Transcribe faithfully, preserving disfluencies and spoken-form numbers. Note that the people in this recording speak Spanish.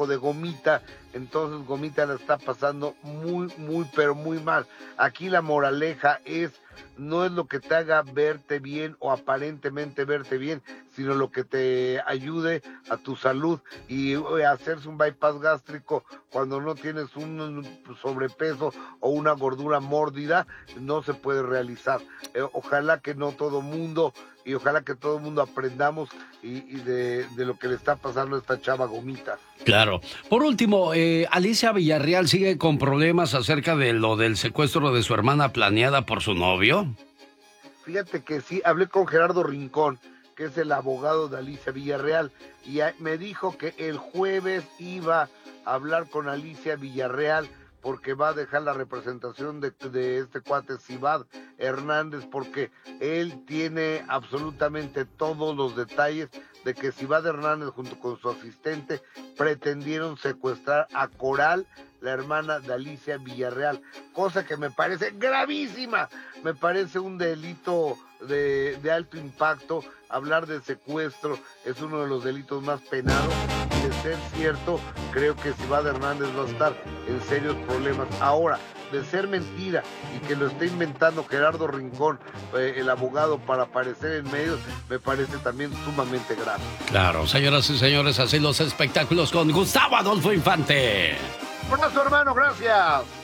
hijo de Gomita, entonces Gomita la está pasando muy, muy, pero muy mal. Aquí la moraleja es, no es lo que te haga verte bien o aparentemente verte bien, sino lo que te ayude a tu salud. Y eh, hacerse un bypass gástrico cuando no tienes un sobrepeso o una gordura mórbida, no se puede realizar. Eh, ojalá que no todo mundo, y ojalá que todo el mundo aprendamos y, y de, de lo que le está pasando a esta chava Gomita. Claro. Por último, eh, Alicia Villarreal sigue con problemas acerca de lo del secuestro de su hermana planeada por su novio. Fíjate que sí, hablé con Gerardo Rincón, que es el abogado de Alicia Villarreal, y me dijo que el jueves iba a hablar con Alicia Villarreal porque va a dejar la representación de, de este cuate Cibad Hernández, porque él tiene absolutamente todos los detalles de que Cibad Hernández junto con su asistente pretendieron secuestrar a Coral, la hermana de Alicia Villarreal, cosa que me parece gravísima, me parece un delito de, de alto impacto. Hablar de secuestro es uno de los delitos más penados, y de ser cierto, creo que Cibad Hernández va a estar en serios problemas. Ahora, de ser mentira y que lo esté inventando Gerardo Rincón, eh, el abogado, para aparecer en medios, me parece también sumamente grave. Claro, señoras y señores, así los espectáculos con Gustavo Adolfo Infante. Un abrazo, hermano, gracias.